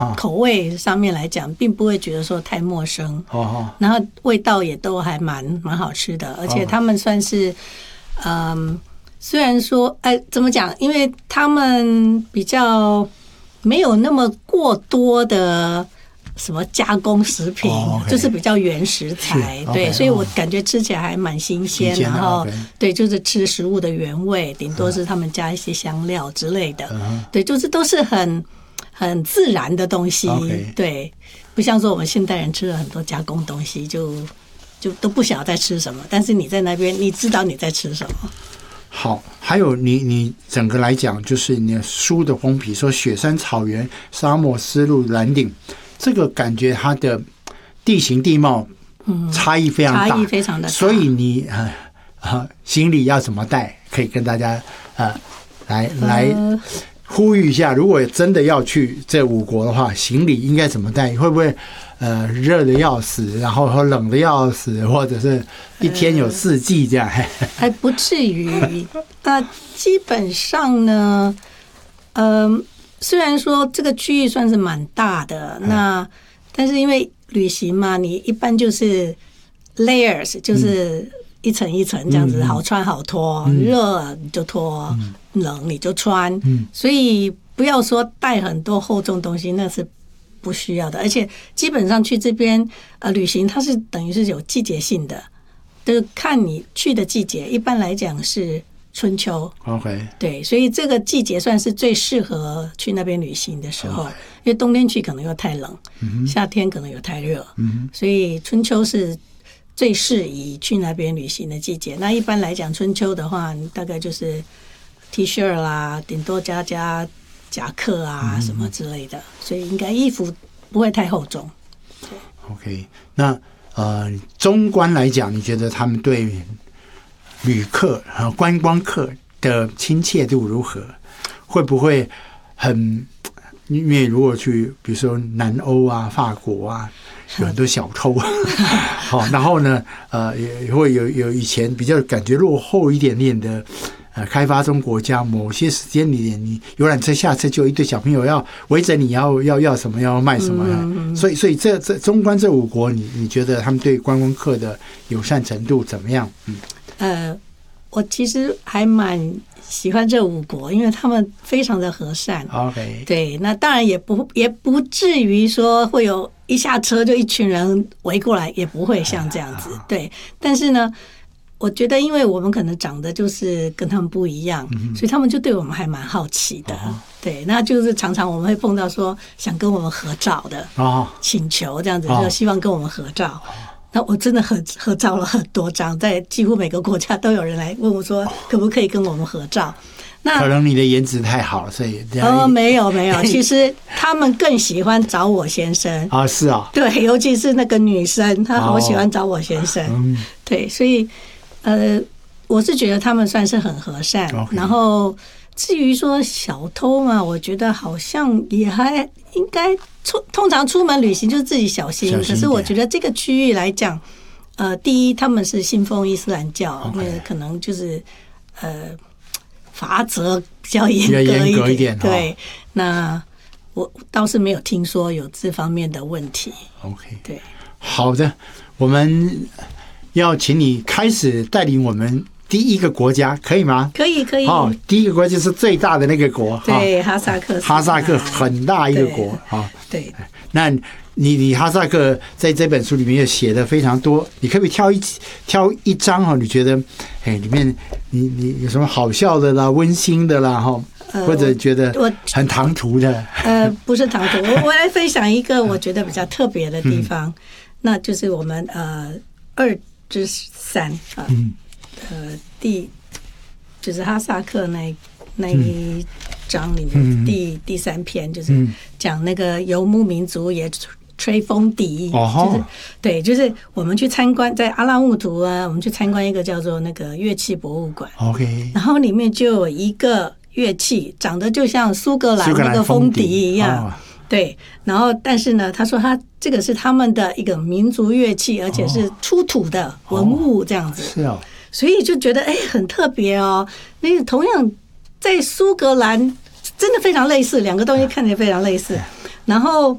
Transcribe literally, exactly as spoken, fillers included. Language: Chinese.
口味上面来讲，并不会觉得说太陌生。 哦， 然后味道也都还蛮蛮好吃的，而且他们算是，嗯，虽然说，哎，怎么讲？因为他们比较没有那么过多的什么加工食品， 哦 okay 就是比较原食材，对， okay 所以我感觉吃起来还蛮新鲜， 新鲜的然后 okay 对，就是吃食物的原味，顶多是他们加一些香料之类的， 嗯对，就是都是很很自然的东西， okay 对，不像说我们现代人吃了很多加工东西，就就都不晓得在吃什么，但是你在那边，你知道你在吃什么。 好，还有你你整个来讲，就是你的书的封皮说雪山草原、沙漠、丝路、蓝顶，这个感觉它的地形地貌差异非常大， 差异非常的大， 所以你呃呃行李要怎么带，可以跟大家呃来来呼吁一下，如果真的要去这五国的话，行李应该怎么带？会不会呃热的要死，然后和冷的要死，或者是一天有四季这样？ 还不至于。那基本上呢，嗯、呃，虽然说这个区域算是蛮大的，那但是因为旅行嘛，你一般就是 layers， 就是一层一层这样子，好穿好脱，热你就脱，冷你就穿，所以不要说带很多厚重东西，那是不需要的。而且基本上去这边呃旅行，它是等于是有季节性的，就是看你去的季节，一般来讲是春秋。 OK， 对，所以这个季节算是最适合去那边旅行的时候， okay 因为冬天去可能又太冷， 嗯、 夏天可能又太热， 嗯、 所以春秋是最适宜去那边旅行的季节。那一般来讲，春秋的话，你大概就是 T 恤啦，顶多加加夹克啊、嗯、什么之类的，所以应该衣服不会太厚重。 OK， 那呃，中观来讲，你觉得他们对旅客和观光客的亲切度如何？会不会很？因为如果去，比如说南欧啊、法国啊，有很多小偷，好，然后呢，呃，也会有有以前比较感觉落后一点点的。呃，开发中国家某些时间里面，你游览车下车就一堆小朋友要围着你要要要什么要卖什么，嗯、所以所以这这中观这五国，你你觉得他们对观光客的友善程度怎么样？嗯， 呃，我其实还蛮喜欢这五国，因为他们非常的和善。 OK， 对，那当然也不也不至于说会有一下车就一群人围过来，也不会像这样子。对，但是呢。我觉得，因为我们可能长得就是跟他们不一样，嗯、所以他们就对我们还蛮好奇的。哦、对，那就是常常我们会碰到说想跟我们合照的，哦、请求这样子，就希望跟我们合照。哦、那我真的合合照了很多张，在几乎每个国家都有人来问我说，可不可以跟我们合照？那可能你的颜值太好了，所以哦，没有没有，其实他们更喜欢找我先生啊，是啊， 对，尤其是那个女生，她好喜欢找我先生，哦嗯、对，所以。呃，我是觉得他们算是很和善， okay. 然后至于说小偷嘛，我觉得好像也还应该出，通常出门旅行就是自己小心。可是我觉得这个区域来讲，呃，第一他们是信奉伊斯兰教，那、okay. 可能就是呃法则比较严格一点， 严格一点对。那我倒是没有听说有这方面的问题。 OK， 对， 好的，我们。要请你开始带领我们第一个国家，可以吗？ 可以，可以。 哦，第一个国家是最大的那个国， 对，哈萨克。 哈萨克很大一个国啊。 对。 那你你哈萨克在这本书里面也写的非常多，你可不可以挑一挑一章哈？你觉得哎，里面你你有什么好笑的啦、温馨的啦哈？或者觉得很唐突的？ 呃，不是唐突，我我来分享一个我觉得比较特别的地方，嗯、那就是我们呃二。之三啊，呃，第就是哈萨克那那一章里面第第三篇，就是讲那个游牧民族也吹风笛，就是对，就是我们去参观在阿拉木图啊，我们去参观一个叫做那个乐器博物馆 ，OK， 然后里面就有一个乐器长得就像苏格兰那个风笛一样。对，然后但是呢，他说他这个是他们的一个民族乐器，而且是出土的文物这样子， 是哦， 所以就觉得哎很特别哦。那个同样在苏格兰真的非常类似，两个东西看起来非常类似。然后